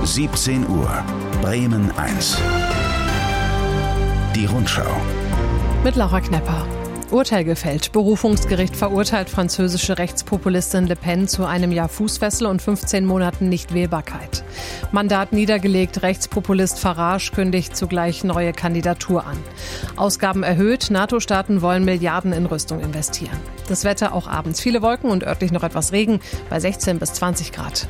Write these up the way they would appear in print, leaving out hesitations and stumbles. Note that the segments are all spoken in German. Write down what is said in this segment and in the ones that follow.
17 Uhr, Bremen 1. Die Rundschau. Mit Laura Knepper. Urteil gefällt. Berufungsgericht verurteilt französische Rechtspopulistin Le Pen zu einem Jahr Fußfessel und 15 Monaten Nichtwählbarkeit. Mandat niedergelegt. Rechtspopulist Farage kündigt zugleich neue Kandidatur an. Ausgaben erhöht. NATO-Staaten wollen Milliarden in Rüstung investieren. Das Wetter auch abends. Viele Wolken und örtlich noch etwas Regen bei 16 bis 20 Grad.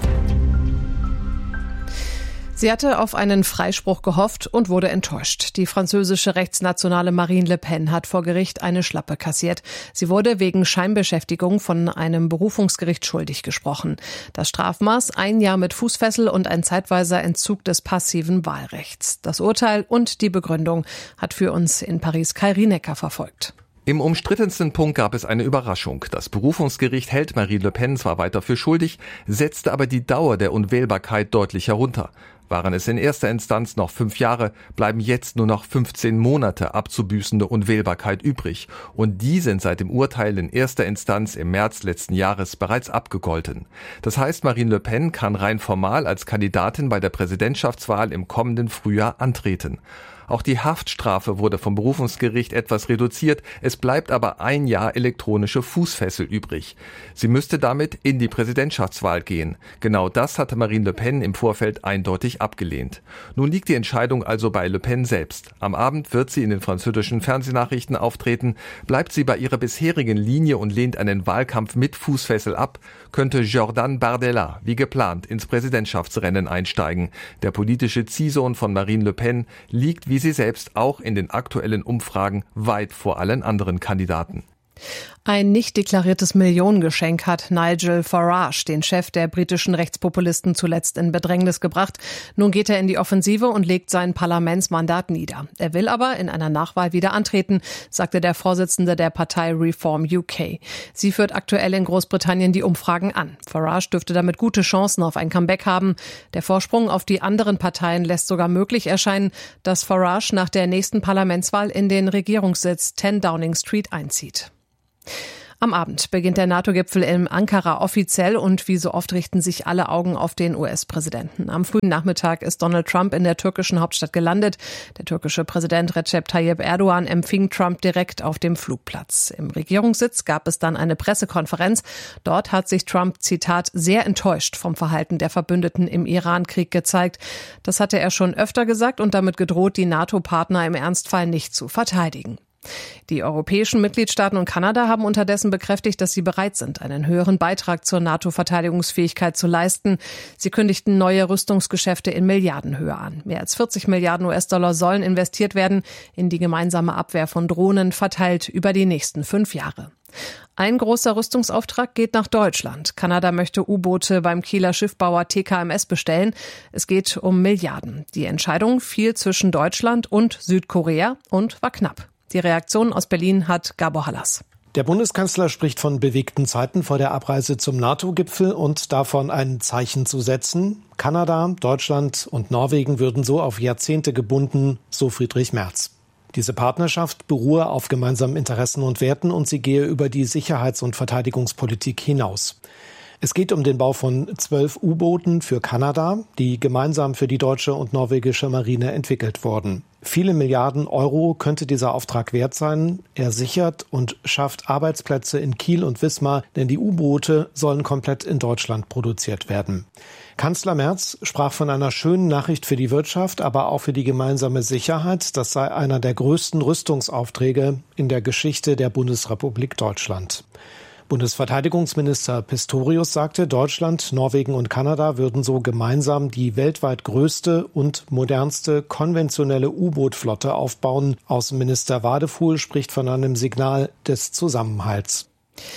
Sie hatte auf einen Freispruch gehofft und wurde enttäuscht. Die französische rechtsnationale Marine Le Pen hat vor Gericht eine Schlappe kassiert. Sie wurde wegen Scheinbeschäftigung von einem Berufungsgericht schuldig gesprochen. Das Strafmaß: 1 Jahr mit Fußfessel und ein zeitweiser Entzug des passiven Wahlrechts. Das Urteil und die Begründung hat für uns in Paris Kai Rienecker verfolgt. Im umstrittensten Punkt gab es eine Überraschung. Das Berufungsgericht hält Marine Le Pen zwar weiter für schuldig, setzte aber die Dauer der Unwählbarkeit deutlich herunter. Waren es in erster Instanz noch 5 Jahre, bleiben jetzt nur noch 15 Monate abzubüßende Unwählbarkeit übrig. Und die sind seit dem Urteil in erster Instanz im März letzten Jahres bereits abgegolten. Das heißt, Marine Le Pen kann rein formal als Kandidatin bei der Präsidentschaftswahl im kommenden Frühjahr antreten. Auch die Haftstrafe wurde vom Berufungsgericht etwas reduziert. Es bleibt aber 1 Jahr elektronische Fußfessel übrig. Sie müsste damit in die Präsidentschaftswahl gehen. Genau das hatte Marine Le Pen im Vorfeld eindeutig abgelehnt. Nun liegt die Entscheidung also bei Le Pen selbst. Am Abend wird sie in den französischen Fernsehnachrichten auftreten. Bleibt sie bei ihrer bisherigen Linie und lehnt einen Wahlkampf mit Fußfessel ab, könnte Jordan Bardella wie geplant ins Präsidentschaftsrennen einsteigen. Der politische Ziehsohn von Marine Le Pen liegt wie sie selbst auch in den aktuellen Umfragen weit vor allen anderen Kandidaten. Ein nicht deklariertes Millionengeschenk hat Nigel Farage, den Chef der britischen Rechtspopulisten, zuletzt in Bedrängnis gebracht. Nun geht er in die Offensive und legt sein Parlamentsmandat nieder. Er will aber in einer Nachwahl wieder antreten, sagte der Vorsitzende der Partei Reform UK. Sie führt aktuell in Großbritannien die Umfragen an. Farage dürfte damit gute Chancen auf ein Comeback haben. Der Vorsprung auf die anderen Parteien lässt sogar möglich erscheinen, dass Farage nach der nächsten Parlamentswahl in den Regierungssitz 10 Downing Street einzieht. Am Abend beginnt der NATO-Gipfel in Ankara offiziell und wie so oft richten sich alle Augen auf den US-Präsidenten. Am frühen Nachmittag ist Donald Trump in der türkischen Hauptstadt gelandet. Der türkische Präsident Recep Tayyip Erdogan empfing Trump direkt auf dem Flugplatz. Im Regierungssitz gab es dann eine Pressekonferenz. Dort hat sich Trump, Zitat, sehr enttäuscht vom Verhalten der Verbündeten im Iran-Krieg gezeigt. Das hatte er schon öfter gesagt und damit gedroht, die NATO-Partner im Ernstfall nicht zu verteidigen. Die europäischen Mitgliedstaaten und Kanada haben unterdessen bekräftigt, dass sie bereit sind, einen höheren Beitrag zur NATO-Verteidigungsfähigkeit zu leisten. Sie kündigten neue Rüstungsgeschäfte in Milliardenhöhe an. Mehr als 40 Milliarden US-Dollar sollen investiert werden in die gemeinsame Abwehr von Drohnen, verteilt über die nächsten 5 Jahre. Ein großer Rüstungsauftrag geht nach Deutschland. Kanada möchte U-Boote beim Kieler Schiffbauer TKMS bestellen. Es geht um Milliarden. Die Entscheidung fiel zwischen Deutschland und Südkorea und war knapp. Die Reaktion aus Berlin hat Gabor Hallas. Der Bundeskanzler spricht von bewegten Zeiten vor der Abreise zum NATO-Gipfel und davon, ein Zeichen zu setzen. Kanada, Deutschland und Norwegen würden so auf Jahrzehnte gebunden, so Friedrich Merz. Diese Partnerschaft beruhe auf gemeinsamen Interessen und Werten und sie gehe über die Sicherheits- und Verteidigungspolitik hinaus. Es geht um den Bau von 12 U-Booten für Kanada, die gemeinsam für die deutsche und norwegische Marine entwickelt wurden. Viele Milliarden Euro könnte dieser Auftrag wert sein. Er sichert und schafft Arbeitsplätze in Kiel und Wismar, denn die U-Boote sollen komplett in Deutschland produziert werden. Kanzler Merz sprach von einer schönen Nachricht für die Wirtschaft, aber auch für die gemeinsame Sicherheit. Das sei einer der größten Rüstungsaufträge in der Geschichte der Bundesrepublik Deutschland. Bundesverteidigungsminister Pistorius sagte, Deutschland, Norwegen und Kanada würden so gemeinsam die weltweit größte und modernste konventionelle U-Boot-Flotte aufbauen. Außenminister Wadefuhl spricht von einem Signal des Zusammenhalts.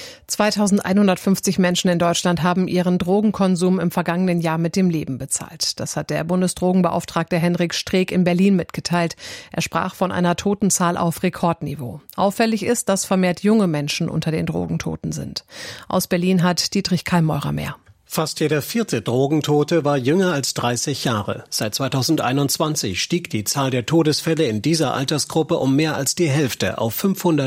2150 Menschen in Deutschland haben ihren Drogenkonsum im vergangenen Jahr mit dem Leben bezahlt. Das hat der Bundesdrogenbeauftragte Henrik Streeck in Berlin mitgeteilt. Er sprach von einer Totenzahl auf Rekordniveau. Auffällig ist, dass vermehrt junge Menschen unter den Drogentoten sind. Aus Berlin hat Dietrich Kallmeurer mehr. Fast jeder vierte Drogentote war jünger als 30 Jahre. Seit 2021 stieg die Zahl der Todesfälle in dieser Altersgruppe um mehr als die Hälfte auf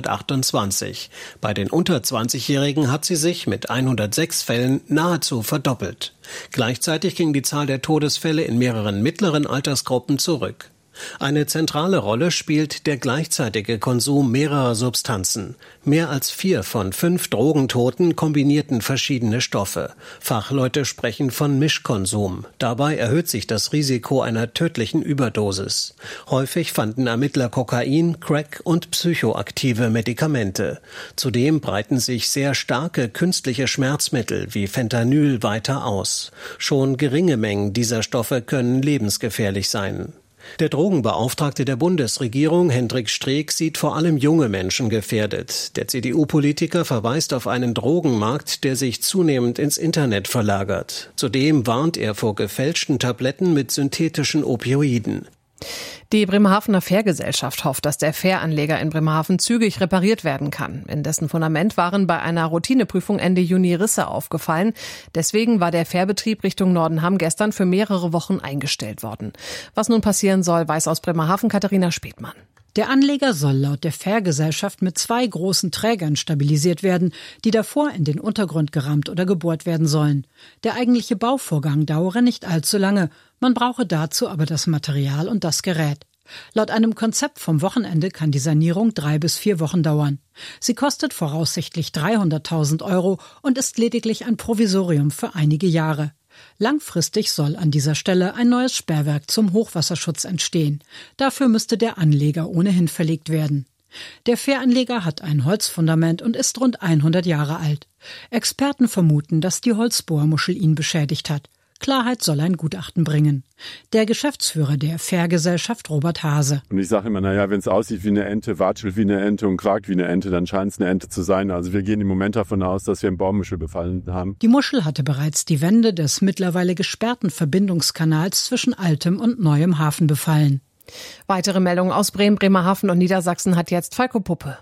528. Bei den unter 20-Jährigen hat sie sich mit 106 Fällen nahezu verdoppelt. Gleichzeitig ging die Zahl der Todesfälle in mehreren mittleren Altersgruppen zurück. Eine zentrale Rolle spielt der gleichzeitige Konsum mehrerer Substanzen. Mehr als 4 von 5 Drogentoten kombinierten verschiedene Stoffe. Fachleute sprechen von Mischkonsum. Dabei erhöht sich das Risiko einer tödlichen Überdosis. Häufig fanden Ermittler Kokain, Crack und psychoaktive Medikamente. Zudem breiten sich sehr starke künstliche Schmerzmittel wie Fentanyl weiter aus. Schon geringe Mengen dieser Stoffe können lebensgefährlich sein. Der Drogenbeauftragte der Bundesregierung, Hendrik Streeck, sieht vor allem junge Menschen gefährdet. Der CDU-Politiker verweist auf einen Drogenmarkt, der sich zunehmend ins Internet verlagert. Zudem warnt er vor gefälschten Tabletten mit synthetischen Opioiden. Die Bremerhavener Fährgesellschaft hofft, dass der Fähranleger in Bremerhaven zügig repariert werden kann. In dessen Fundament waren bei einer Routineprüfung Ende Juni Risse aufgefallen. Deswegen war der Fährbetrieb Richtung Nordenham gestern für mehrere Wochen eingestellt worden. Was nun passieren soll, weiß aus Bremerhaven Katharina Späthmann. Der Anleger soll laut der Fährgesellschaft mit 2 großen Trägern stabilisiert werden, die davor in den Untergrund gerammt oder gebohrt werden sollen. Der eigentliche Bauvorgang dauere nicht allzu lange, man brauche dazu aber das Material und das Gerät. Laut einem Konzept vom Wochenende kann die Sanierung 3 bis 4 Wochen dauern. Sie kostet voraussichtlich 300.000 € und ist lediglich ein Provisorium für einige Jahre. Langfristig soll an dieser Stelle ein neues Sperrwerk zum Hochwasserschutz entstehen. Dafür müsste der Anleger ohnehin verlegt werden. Der Fähranleger hat ein Holzfundament und ist rund 100 Jahre alt. Experten vermuten, dass die Holzbohrmuschel ihn beschädigt hat. Klarheit soll ein Gutachten bringen. Der Geschäftsführer der Fährgesellschaft, Robert Hase. Und ich sage immer, wenn es aussieht wie eine Ente, watschelt wie eine Ente und quakt wie eine Ente, dann scheint es eine Ente zu sein. Also wir gehen im Moment davon aus, dass wir einen Bohrmuschel befallen haben. Die Muschel hatte bereits die Wände des mittlerweile gesperrten Verbindungskanals zwischen altem und neuem Hafen befallen. Weitere Meldungen aus Bremen, Bremerhaven und Niedersachsen hat jetzt Falco Puppe.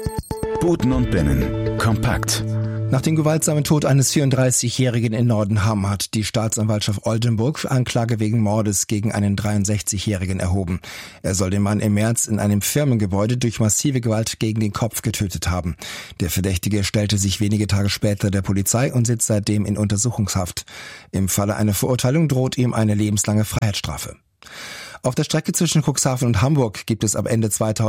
Buten und Binnen. Kompakt. Nach dem gewaltsamen Tod eines 34-Jährigen in Nordenham hat die Staatsanwaltschaft Oldenburg Anklage wegen Mordes gegen einen 63-Jährigen erhoben. Er soll den Mann im März in einem Firmengebäude durch massive Gewalt gegen den Kopf getötet haben. Der Verdächtige stellte sich wenige Tage später der Polizei und sitzt seitdem in Untersuchungshaft. Im Falle einer Verurteilung droht ihm eine lebenslange Freiheitsstrafe. Auf der Strecke zwischen Cuxhaven und Hamburg gibt es ab Ende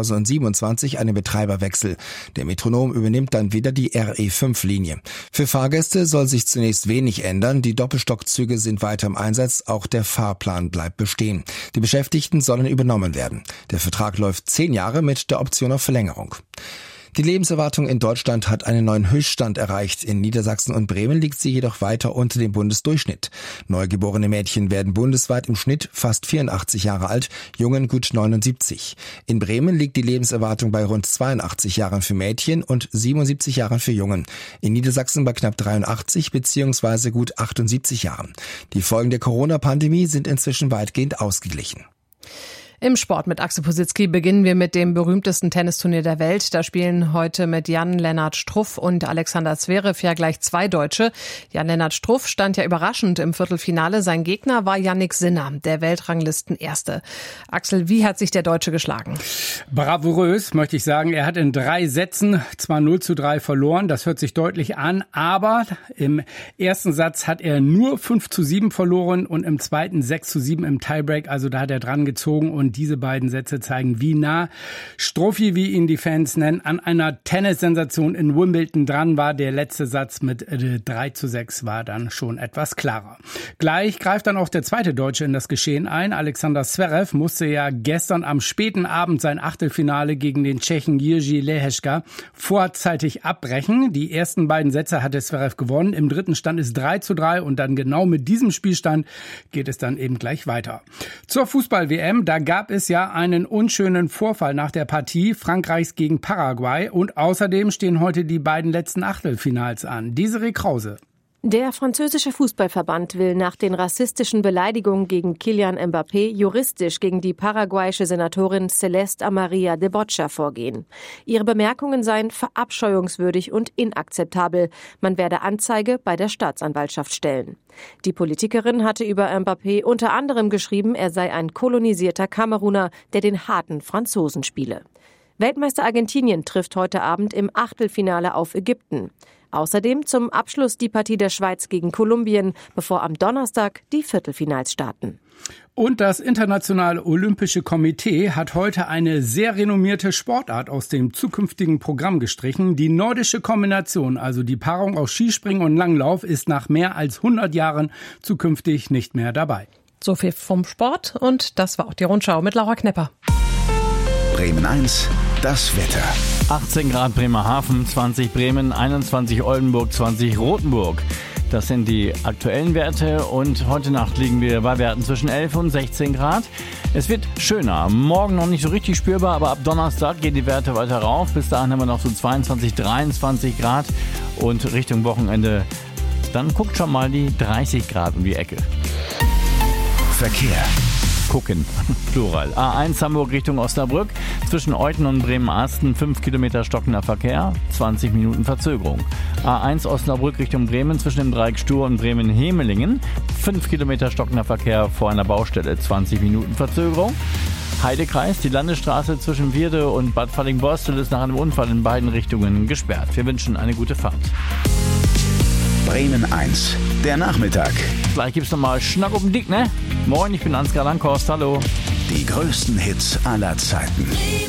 2027 einen Betreiberwechsel. Der Metronom übernimmt dann wieder die RE5-Linie. Für Fahrgäste soll sich zunächst wenig ändern. Die Doppelstockzüge sind weiter im Einsatz. Auch der Fahrplan bleibt bestehen. Die Beschäftigten sollen übernommen werden. Der Vertrag läuft 10 Jahre mit der Option auf Verlängerung. Die Lebenserwartung in Deutschland hat einen neuen Höchststand erreicht. In Niedersachsen und Bremen liegt sie jedoch weiter unter dem Bundesdurchschnitt. Neugeborene Mädchen werden bundesweit im Schnitt fast 84 Jahre alt, Jungen gut 79. In Bremen liegt die Lebenserwartung bei rund 82 Jahren für Mädchen und 77 Jahren für Jungen. In Niedersachsen bei knapp 83 bzw. gut 78 Jahren. Die Folgen der Corona-Pandemie sind inzwischen weitgehend ausgeglichen. Im Sport mit Axel Positzky beginnen wir mit dem berühmtesten Tennisturnier der Welt. Da spielen heute mit Jan-Lennart Struff und Alexander Zverev ja gleich 2 Deutsche. Jan-Lennart Struff stand ja überraschend im Viertelfinale. Sein Gegner war Jannik Sinner, der Weltranglisten-Erste. Axel, wie hat sich der Deutsche geschlagen? Bravourös, möchte ich sagen. Er hat in 3 Sätzen zwar 0:3 verloren, das hört sich deutlich an, aber im ersten Satz hat er nur 5:7 verloren und im zweiten 6:7 im Tiebreak. Also da hat er dran gezogen und diese beiden Sätze zeigen, wie nah Struffi, wie ihn die Fans nennen, an einer Tennissensation in Wimbledon dran war. Der letzte Satz mit 3:6 war dann schon etwas klarer. Gleich greift dann auch der zweite Deutsche in das Geschehen ein. Alexander Zverev musste ja gestern am späten Abend sein Achtelfinale gegen den Tschechen Jiří Lehečka vorzeitig abbrechen. Die ersten beiden Sätze hatte Zverev gewonnen. Im dritten stand es 3:3 und dann genau mit diesem Spielstand geht es dann eben gleich weiter. Zur Fußball-WM, da gab es ja einen unschönen Vorfall nach der Partie Frankreichs gegen Paraguay und außerdem stehen heute die beiden letzten Achtelfinals an. Desiree Krause. Der französische Fußballverband will nach den rassistischen Beleidigungen gegen Kylian Mbappé juristisch gegen die paraguayische Senatorin Celeste Amaria de Bocha vorgehen. Ihre Bemerkungen seien verabscheuungswürdig und inakzeptabel. Man werde Anzeige bei der Staatsanwaltschaft stellen. Die Politikerin hatte über Mbappé unter anderem geschrieben, er sei ein kolonisierter Kameruner, der den harten Franzosen spiele. Weltmeister Argentinien trifft heute Abend im Achtelfinale auf Ägypten. Außerdem zum Abschluss die Partie der Schweiz gegen Kolumbien, bevor am Donnerstag die Viertelfinals starten. Und das Internationale Olympische Komitee hat heute eine sehr renommierte Sportart aus dem zukünftigen Programm gestrichen. Die nordische Kombination, also die Paarung aus Skispringen und Langlauf, ist nach mehr als 100 Jahren zukünftig nicht mehr dabei. So viel vom Sport und das war auch die Rundschau mit Laura Knepper. Bremen 1, das Wetter. 18 Grad Bremerhaven, 20 Bremen, 21 Oldenburg, 20 Rothenburg. Das sind die aktuellen Werte und heute Nacht liegen wir bei Werten zwischen 11 und 16 Grad. Es wird schöner. Morgen noch nicht so richtig spürbar, aber ab Donnerstag gehen die Werte weiter rauf. Bis dahin haben wir noch so 22, 23 Grad und Richtung Wochenende, dann guckt schon mal die 30 Grad um die Ecke. Verkehr. Gucken, Plural. A1 Hamburg Richtung Osnabrück. Zwischen Euthen und Bremen-Asten 5 Kilometer stockender Verkehr, 20 Minuten Verzögerung. A1 Osnabrück Richtung Bremen zwischen dem Dreieck Stur und Bremen-Hemelingen. 5 Kilometer stockender Verkehr vor einer Baustelle, 20 Minuten Verzögerung. Heidekreis, die Landesstraße zwischen Vierde und Bad Falling-Borstel ist nach einem Unfall in beiden Richtungen gesperrt. Wir wünschen eine gute Fahrt. Bremen 1, der Nachmittag. Gleich gibt's nochmal Schnack um den Dick, ne? Moin, ich bin Ansgar Langhorst, hallo. Die größten Hits aller Zeiten.